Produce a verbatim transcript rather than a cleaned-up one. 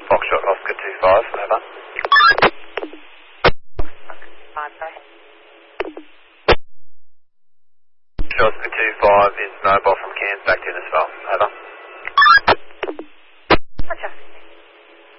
Foxtrot Oscar two five, over. Oscar two five is mobile from Cairns back to Innisfail, over.